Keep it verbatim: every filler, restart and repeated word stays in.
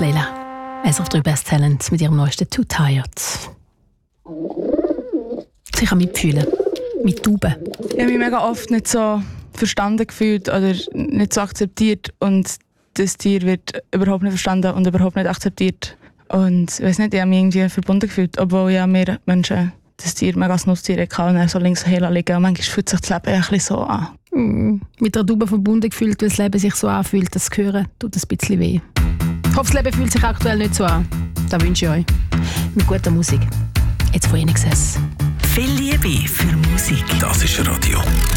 Leila. Es auf drei Best Talent mit ihrem neuesten Too Tired. Ich kann mitfühlen. Mit Tauben. Ich habe mich mega oft nicht so verstanden gefühlt oder nicht so akzeptiert. Und das Tier wird überhaupt nicht verstanden und überhaupt nicht akzeptiert. Und ich weiß nicht, ich habe mich irgendwie verbunden gefühlt, obwohl ja mehr Menschen das Tier mega als Nutztier hatten und so links und her liegen. Und manchmal fühlt sich das Leben ein bisschen so an. Mm. Mit der Taube verbunden gefühlt, weil das Leben sich so anfühlt, das Hören tut ein bisschen weh. Ich hoffe, das Leben fühlt sich aktuell nicht so an. Das wünsche ich euch. Mit guter Musik. Jetzt von Ihnen gesessen. Viel Liebe für Musik. Das ist Radio.